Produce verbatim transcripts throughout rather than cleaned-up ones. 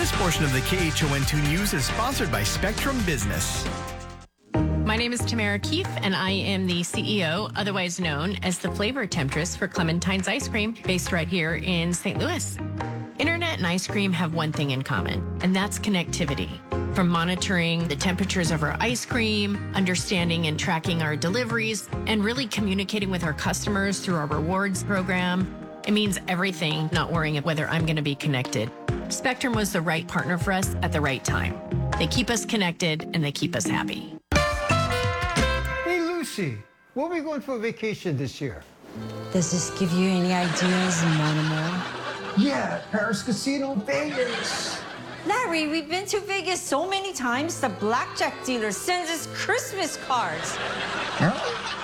This portion of the K H O N two News is sponsored by Spectrum Business. My name is Tamara Keefe, and I am the C E O, otherwise known as the flavor temptress for Clementine's Ice Cream, based right here in Saint Louis. Internet and ice cream have one thing in common, and that's connectivity. From monitoring the temperatures of our ice cream, understanding and tracking our deliveries, and really communicating with our customers through our rewards program, it means everything, not worrying whether I'm going to be connected. Spectrum was the right partner for us at the right time. They keep us connected, and they keep us happy. Hey, Lucy, where are we going for a vacation this year? Does this give you any ideas, Monomo? Yeah, Paris Casino, Vegas. Larry, we've been to Vegas so many times, the blackjack dealer sends us Christmas cards. Huh?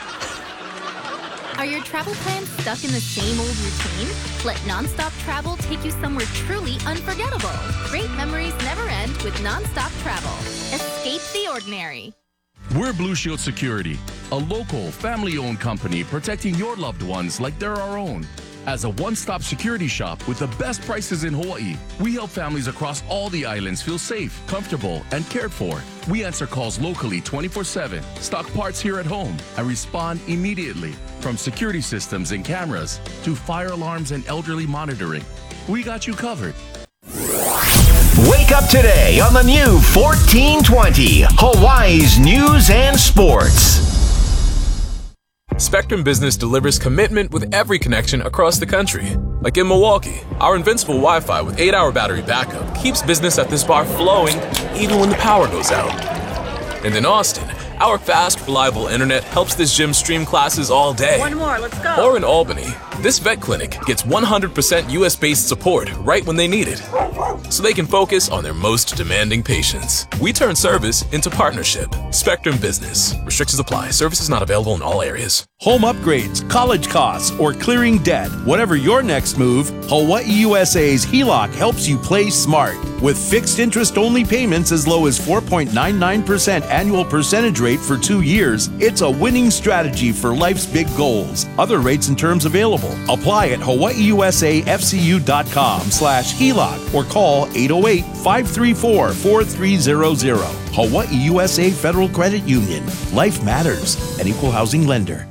Are your travel plans stuck in the same old routine? Let Nonstop Travel take you somewhere truly unforgettable. Great memories never end with Nonstop Travel. Escape the ordinary. We're Blue Shield Security, a local, family-owned company protecting your loved ones like they're our own. As a one-stop security shop with the best prices in Hawaii, we help families across all the islands feel safe, comfortable, and cared for. We answer calls locally twenty-four seven, stock parts here at home, and respond immediately. From security systems and cameras to fire alarms and elderly monitoring, we got you covered. Wake up today on the new fourteen twenty, Hawaii's News and Sports. Spectrum Business delivers commitment with every connection across the country. Like in Milwaukee, our invincible Wi-Fi with eight hour battery backup keeps business at this bar flowing even when the power goes out. And in Austin, our fast, reliable internet helps this gym stream classes all day. One more, let's go. Or in Albany, this vet clinic gets one hundred percent U S-based support right when they need it, so they can focus on their most demanding patients. We turn service into partnership. Spectrum Business. Restrictions apply. Services not available in all areas. Home upgrades, college costs, or clearing debt. Whatever your next move, Hawaii U S A's H E L O C helps you play smart. With fixed interest-only payments as low as four point nine nine percent annual percentage rate for two years, it's a winning strategy for life's big goals. Other rates and terms available. Apply at hawaiiusafcu.com slash HELOC or call eight oh eight, five three four, four three zero zero. Hawaii U S A Federal Credit Union. Life matters. An equal housing lender.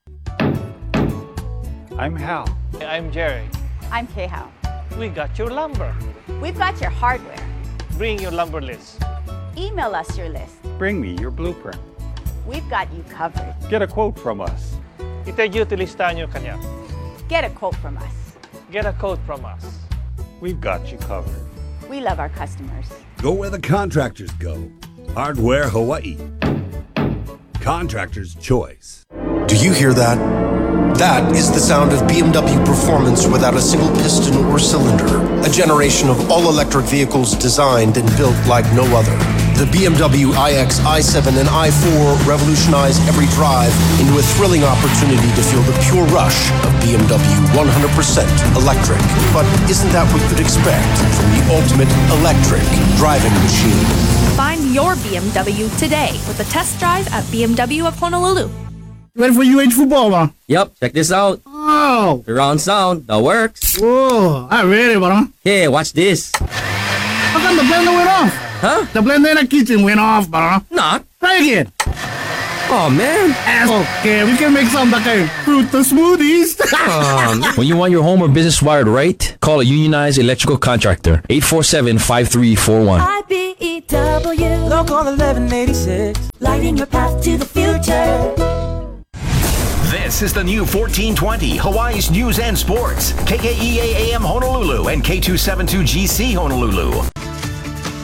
I'm Hal. I'm Jerry. I'm Kay-Hao. We got your lumber. We've got your hardware. Bring your lumber list. Email us your list. Bring me your blueprint. We've got you covered. Get a quote from us. Itajuti listahan nyo kanya. Get a quote from us. Get a quote from us. We've got you covered. We love our customers. Go where the contractors go. Hardware Hawaii. Contractor's choice. Do you hear that? That is the sound of B M W performance without a single piston or cylinder. A generation of all-electric vehicles designed and built like no other. The B M W iX, i seven, and i four revolutionize every drive into a thrilling opportunity to feel the pure rush of B M W one hundred percent electric. But isn't that what you'd expect from the ultimate electric driving machine? Find your B M W today with a test drive at B M W of Honolulu. Ready for U H football, man? Yep, check this out. Oh! Surround sound, that works. Whoa, I ready, bro. Hey, watch this. How come the blender went off? Huh? The blender in the kitchen went off, bro. Not. Try again. Oh, man. Okay, we can make some like a fruit smoothies. um, when you want your home or business wired right, call a unionized electrical contractor. eight four seven, five three four one. I B E W. Local eleven eighty-six. Lighting your path to the future. This is the new fourteen twenty, Hawaii's News and Sports. K K E A A M Honolulu and K two seventy-two G C Honolulu.